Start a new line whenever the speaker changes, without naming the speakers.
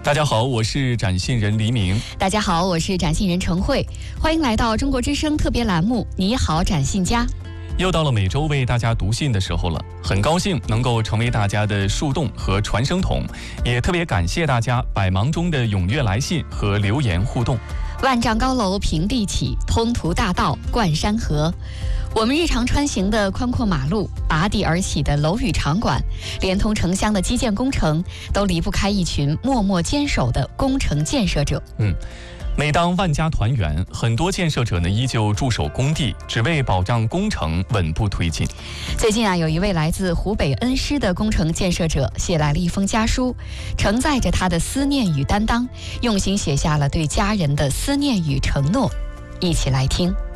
大家好，我是展信人黎明。
大家好，我是展信人陈慧。欢迎来到中国之声特别栏目《你好，展信家》。
又到了每周为大家读信的时候了，很高兴能够成为大家的树洞和传声筒，也特别感谢大家百忙中的踊跃来信和留言互动。
万丈高楼平地起，通途大道贯山河。我们日常穿行的宽阔马路，拔地而起的楼宇场馆，连通城乡的基建工程，都离不开一群默默坚守的工程建设者。
每当万家团圆，很多建设者呢依旧驻守工地，只为保障工程稳步推进。
最近有一位来自湖北恩施的工程建设者写来了一封家书，承载着他的思念与担当，用心写下了对家人的思念与承诺。一起来听。